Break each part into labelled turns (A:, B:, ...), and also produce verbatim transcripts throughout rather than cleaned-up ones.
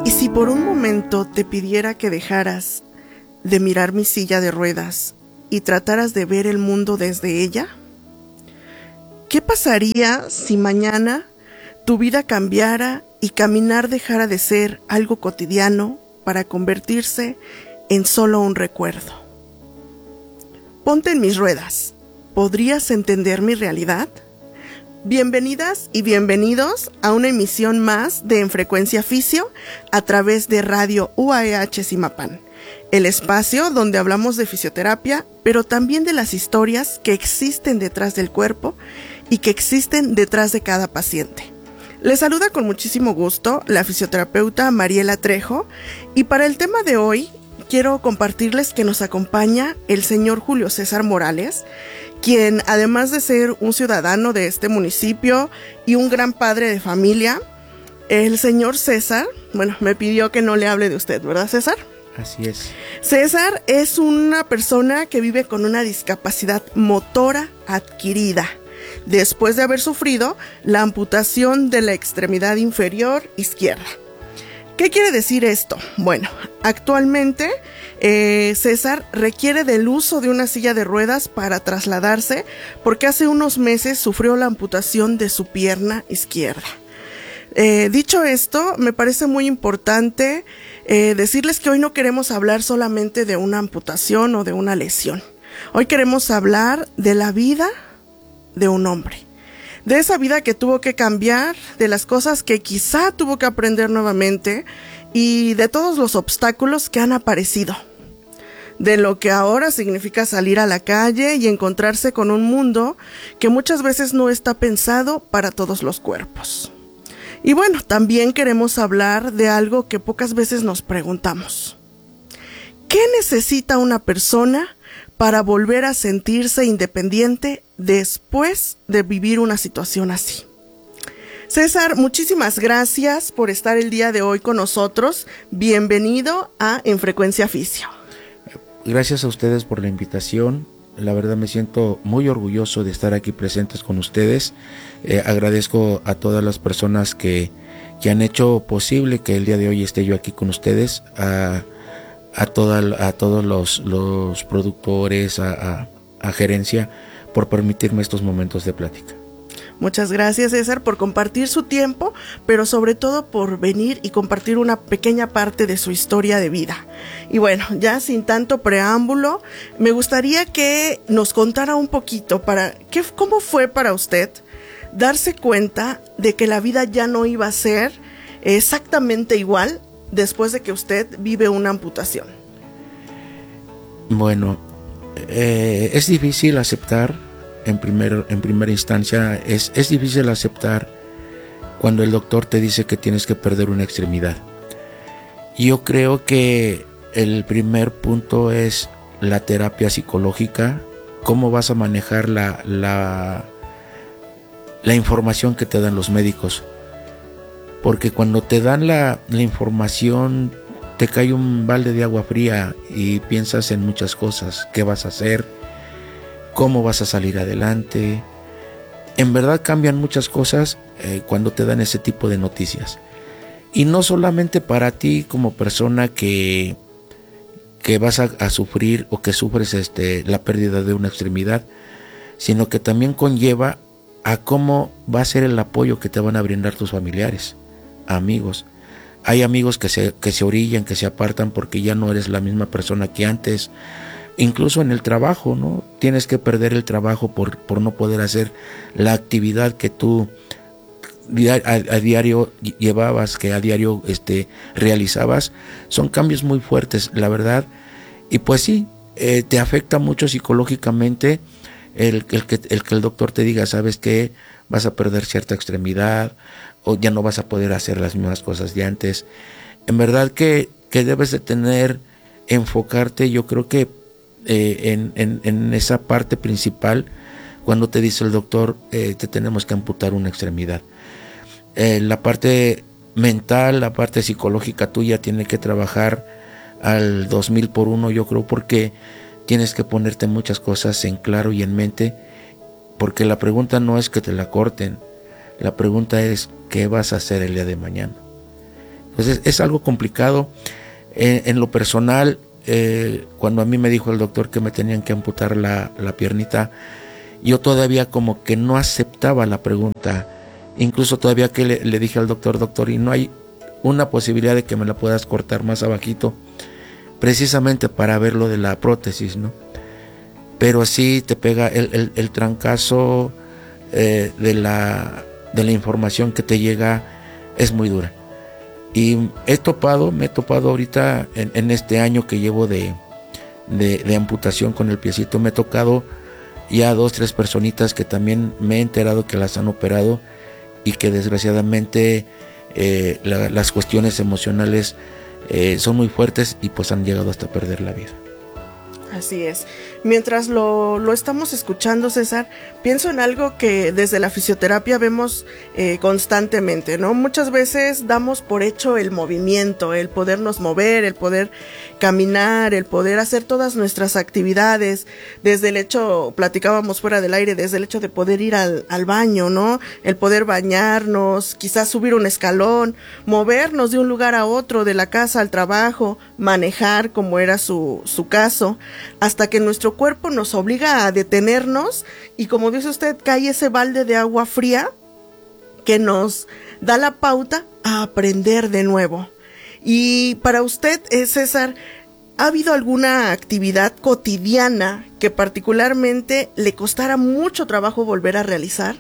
A: ¿Y si por un momento te pidiera que dejaras de mirar mi silla de ruedas y trataras de ver el mundo desde ella? ¿Qué pasaría si mañana tu vida cambiara y caminar dejara de ser algo cotidiano para convertirse en solo un recuerdo? Ponte en mis ruedas. ¿Podrías entender mi realidad? Bienvenidas y bienvenidos a una emisión más de En Frecuencia Fisio a través de Radio U A E H Zimapán, el espacio donde hablamos de fisioterapia, pero también de las historias que existen detrás del cuerpo y que existen detrás de cada paciente. Les saluda con muchísimo gusto la fisioterapeuta Mariela Trejo, y para el tema de hoy quiero compartirles que nos acompaña el señor Julio César Morales, quien, además de ser un ciudadano de este municipio y un gran padre de familia, el señor César, bueno, me pidió que no le hable de usted, ¿verdad, César?
B: Así es.
A: César es una persona que vive con una discapacidad motora adquirida, después de haber sufrido la amputación de la extremidad inferior izquierda. ¿Qué quiere decir esto? Bueno, actualmente eh, César requiere del uso de una silla de ruedas para trasladarse porque hace unos meses sufrió la amputación de su pierna izquierda. Eh, dicho esto, me parece muy importante eh, decirles que hoy no queremos hablar solamente de una amputación o de una lesión. Hoy queremos hablar de la vida de un hombre. De esa vida que tuvo que cambiar, de las cosas que quizá tuvo que aprender nuevamente y de todos los obstáculos que han aparecido. De lo que ahora significa salir a la calle y encontrarse con un mundo que muchas veces no está pensado para todos los cuerpos. Y bueno, también queremos hablar de algo que pocas veces nos preguntamos. ¿Qué necesita una persona para volver a sentirse independiente después de vivir una situación así? César, muchísimas gracias por estar el día de hoy con nosotros. Bienvenido a En Frecuencia Fisio.
B: Gracias a ustedes por la invitación. La verdad me siento muy orgulloso de estar aquí presentes con ustedes. Eh, agradezco a todas las personas que, que han hecho posible que el día de hoy esté yo aquí con ustedes. A, a, toda, a todos los, los productores, a, a, a gerencia, por permitirme estos momentos de plática.
A: Muchas gracias, César, por compartir su tiempo, pero sobre todo por venir y compartir una pequeña parte de su historia de vida. Y bueno, ya sin tanto preámbulo, me gustaría que nos contara un poquito para qué, cómo fue para usted darse cuenta de que la vida ya no iba a ser exactamente igual después de que usted vive una amputación.
B: Bueno, eh, es difícil aceptar. En, primer, en primera instancia es, es difícil aceptar cuando el doctor te dice que tienes que perder una extremidad. Yo creo que el primer punto es la terapia psicológica, cómo vas a manejar la, la, la información que te dan los médicos, porque cuando te dan la, la información te cae un balde de agua fría y piensas en muchas cosas. ¿Qué vas a hacer? ¿Cómo vas a salir adelante? En verdad cambian muchas cosas eh, cuando te dan ese tipo de noticias. Y no solamente para ti como persona que, que vas a, a sufrir o que sufres este, la pérdida de una extremidad, sino que también conlleva a cómo va a ser el apoyo que te van a brindar tus familiares, amigos. Hay amigos que se, que se orillan, que se apartan porque ya no eres la misma persona que antes. Incluso en el trabajo, ¿no? Tienes que perder el trabajo por, por no poder hacer la actividad que tú a, a diario llevabas, que a diario este, realizabas. Son cambios muy fuertes, la verdad. Y pues sí, eh, te afecta mucho psicológicamente el, el, que, el que el doctor te diga, ¿sabes qué? Vas a perder cierta extremidad o ya no vas a poder hacer las mismas cosas de antes. En verdad que, que debes de tener, enfocarte, yo creo que Eh, en, en, en esa parte principal, cuando te dice el doctor eh, te tenemos que amputar una extremidad. Eh, la parte mental, la parte psicológica tuya tiene que trabajar al dos mil por uno, yo creo, porque tienes que ponerte muchas cosas en claro y en mente, porque la pregunta no es que te la corten, la pregunta es ¿qué vas a hacer el día de mañana? Entonces es algo complicado. En, en lo personal, eh, cuando a mí me dijo el doctor que me tenían que amputar la, la piernita, yo todavía como que no aceptaba la pregunta. Incluso todavía que le, le dije al doctor, doctor, ¿y no hay una posibilidad de que me la puedas cortar más abajito? Precisamente para ver lo de la prótesis, ¿no? Pero sí te pega el, el, el trancazo eh, de, la, de la información que te llega, es muy dura. Y he topado, me he topado ahorita en, en este año que llevo de, de, de amputación con el piecito, me he tocado ya dos, tres personitas que también me he enterado que las han operado y que desgraciadamente eh, la, las cuestiones emocionales eh, son muy fuertes y pues han llegado hasta perder la vida.
A: Así es. Mientras lo, lo estamos escuchando, César, pienso en algo que desde la fisioterapia vemos eh, constantemente, ¿no? Muchas veces damos por hecho el movimiento, el podernos mover, el poder caminar, el poder hacer todas nuestras actividades, desde el hecho, platicábamos fuera del aire, desde el hecho de poder ir al, al baño, ¿no? El poder bañarnos, quizás subir un escalón, movernos de un lugar a otro, de la casa al trabajo, manejar como era su, su caso, hasta que nuestro cuerpo nos obliga a detenernos y, como dice usted, cae ese balde de agua fría que nos da la pauta a aprender de nuevo. Y para usted, César, ¿ha habido alguna actividad cotidiana que particularmente le costara mucho trabajo volver a realizar?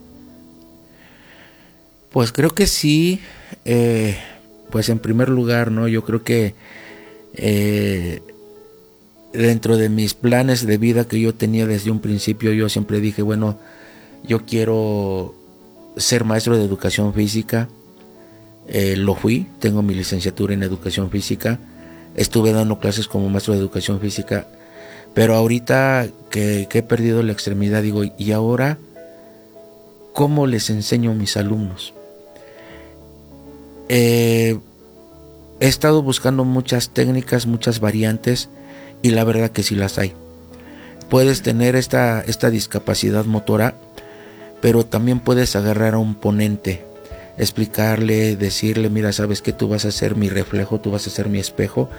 B: Pues creo que sí. Eh, pues en primer lugar, ¿no? Yo creo que eh, dentro de mis planes de vida que yo tenía desde un principio, yo siempre dije, bueno, yo quiero ser maestro de educación física. Eh, lo fui, tengo mi licenciatura en educación física, estuve dando clases como maestro de educación física, pero ahorita que, que he perdido la extremidad, digo, ¿y ahora cómo les enseño a mis alumnos? Eh, he estado buscando muchas técnicas, muchas variantes, y la verdad que sí las hay. Puedes tener esta, esta discapacidad motora, pero también puedes agarrar a un ponente, explicarle, decirle, mira, sabes que tú vas a ser mi reflejo, tú vas a ser mi espejo,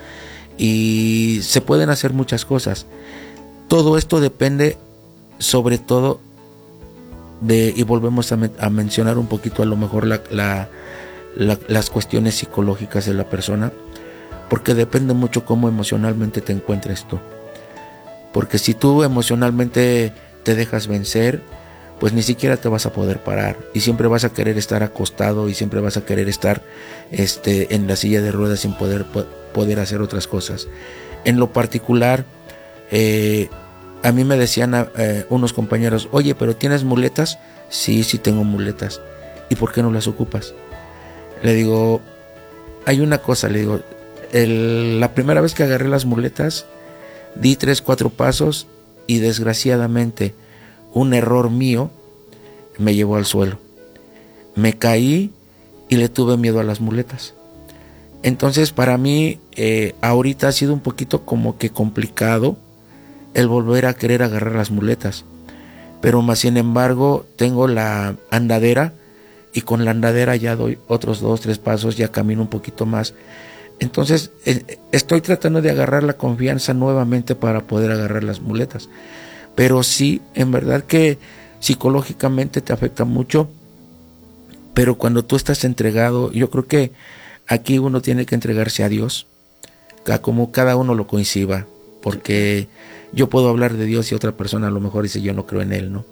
B: y se pueden hacer muchas cosas. Todo esto depende sobre todo de, y volvemos a, me, a mencionar un poquito a lo mejor la, la, la, las cuestiones psicológicas de la persona, porque depende mucho cómo emocionalmente te encuentres tú. Porque si tú emocionalmente te dejas vencer, pues ni siquiera te vas a poder parar y siempre vas a querer estar acostado y siempre vas a querer estar este, en la silla de ruedas sin poder, po- poder hacer otras cosas. En lo particular, eh, a mí me decían eh, unos compañeros, oye, ¿pero tienes muletas? Sí, sí tengo muletas. ¿Y por qué no las ocupas? Le digo, hay una cosa, le digo, el, la primera vez que agarré las muletas, di tres, cuatro pasos y desgraciadamente un error mío me llevó al suelo. Me caí y le tuve miedo a las muletas. Entonces para mí eh, ahorita ha sido un poquito como que complicado el volver a querer agarrar las muletas. Pero más sin embargo tengo la andadera y con la andadera ya doy otros dos, tres pasos, ya camino un poquito más. Entonces eh, estoy tratando de agarrar la confianza nuevamente para poder agarrar las muletas. Pero sí, en verdad que psicológicamente te afecta mucho, pero cuando tú estás entregado, yo creo que aquí uno tiene que entregarse a Dios, a como cada uno lo coincida, porque yo puedo hablar de Dios y otra persona a lo mejor dice yo no creo en Él, ¿no?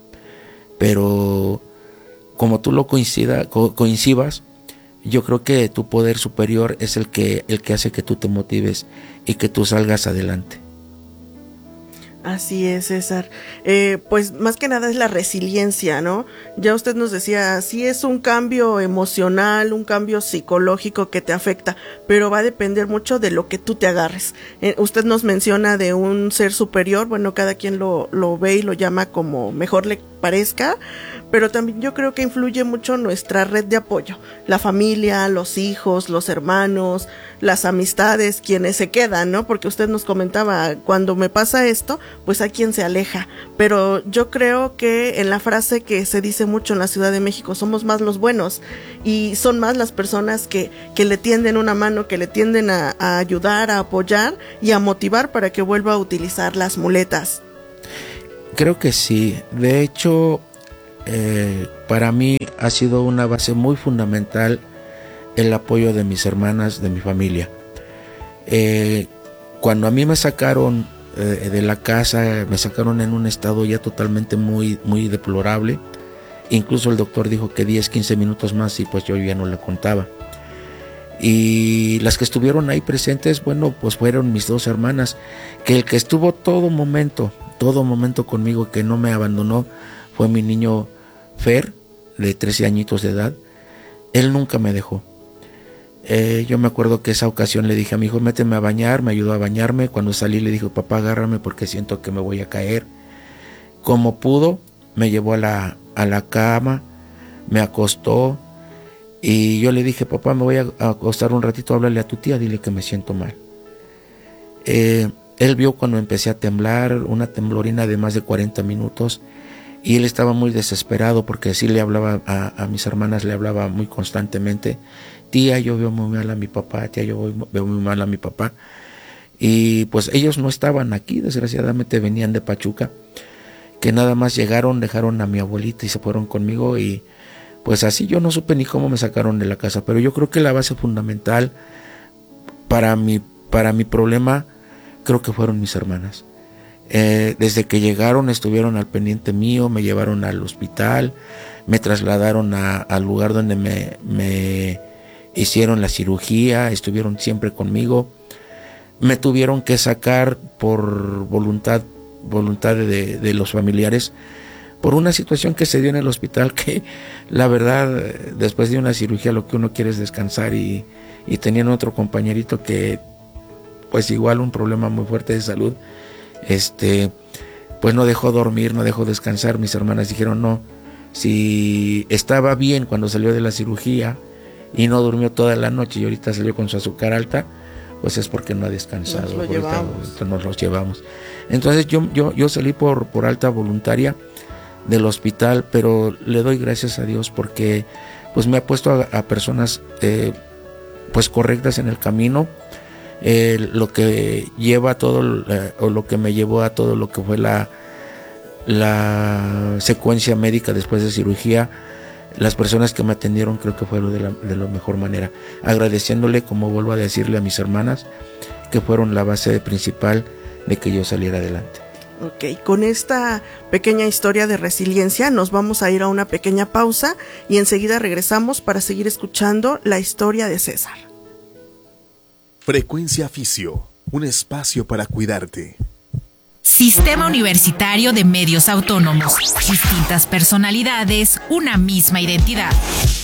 B: Pero como tú lo coincida, co- coincidas, yo creo que tu poder superior es el que, el que hace que tú te motives y que tú salgas adelante.
A: Así es, César. Eh, pues más que nada es la resiliencia, ¿no? Ya usted nos decía, sí es un cambio emocional, un cambio psicológico que te afecta, pero va a depender mucho de lo que tú te agarres. Eh, usted nos menciona de un ser superior, bueno, cada quien lo, lo ve y lo llama como mejor le parezca, pero también yo creo que influye mucho nuestra red de apoyo, la familia, los hijos, los hermanos, las amistades, quienes se quedan, ¿no? Porque usted nos comentaba, cuando me pasa esto, pues hay quien se aleja, pero yo creo que en la frase que se dice mucho en la Ciudad de México, somos más los buenos, y son más las personas que, que le tienden una mano, que le tienden a, a ayudar, a apoyar y a motivar para que vuelva a utilizar las muletas.
B: Creo que sí, de hecho, Eh, para mí ha sido una base muy fundamental el apoyo de mis hermanas, de mi familia. Eh, cuando a mí me sacaron eh, de la casa, me sacaron en un estado ya totalmente muy, muy deplorable. Incluso el doctor dijo que diez, quince minutos más y pues yo ya no la contaba. Y las que estuvieron ahí presentes, bueno, pues fueron mis dos hermanas, que el que estuvo todo momento, todo momento conmigo, que no me abandonó, fue mi niño Fer, de trece añitos de edad. Él nunca me dejó. Eh, yo me acuerdo que esa ocasión le dije a mi hijo, méteme a bañar, me ayudó a bañarme. Cuando salí le dijo, papá, agárrame porque siento que me voy a caer. Como pudo, me llevó a la, a la cama, me acostó y yo le dije, papá, me voy a acostar un ratito, háblale a tu tía, dile que me siento mal. Eh, él vio cuando empecé a temblar, una temblorina de más de cuarenta minutos. Y él estaba muy desesperado porque sí le hablaba a, a mis hermanas, le hablaba muy constantemente. Tía, yo veo muy mal a mi papá, tía, yo veo muy mal a mi papá. Y pues ellos no estaban aquí, desgraciadamente venían de Pachuca, que nada más llegaron, dejaron a mi abuelita y se fueron conmigo. Y pues así yo no supe ni cómo me sacaron de la casa. Pero yo creo que la base fundamental para mi, para mi problema, creo que fueron mis hermanas. Eh, desde que llegaron estuvieron al pendiente mío, me llevaron al hospital, me trasladaron a, al lugar donde me, me hicieron la cirugía, estuvieron siempre conmigo. Me tuvieron que sacar por voluntad, voluntad de, de los familiares, por una situación que se dio en el hospital, que la verdad, después de una cirugía lo que uno quiere es descansar, y, y tenían otro compañerito que pues igual un problema muy fuerte de salud. Este, pues no dejó dormir, no dejó descansar. Mis hermanas dijeron, no, si estaba bien cuando salió de la cirugía y no durmió toda la noche y ahorita salió con su azúcar alta, pues es porque no ha descansado.
A: Nos lo
B: ahorita,
A: llevamos.
B: ahorita nos los llevamos. Entonces yo, yo, yo salí por, por alta voluntaria del hospital, pero le doy gracias a Dios porque pues me ha puesto a, a personas eh, pues correctas en el camino. Eh, lo que lleva todo eh, o lo que me llevó a todo lo que fue la la secuencia médica después de cirugía, las personas que me atendieron creo que fueron de la, de la mejor manera, agradeciéndole, como vuelvo a decirle, a mis hermanas, que fueron la base principal de que yo saliera adelante.
A: Ok, con esta pequeña historia de resiliencia nos vamos a ir a una pequeña pausa y enseguida regresamos para seguir escuchando la historia de César.
C: Frecuencia Fisio, un espacio para cuidarte.
D: Sistema Universitario de Medios Autónomos. Distintas personalidades, una misma identidad.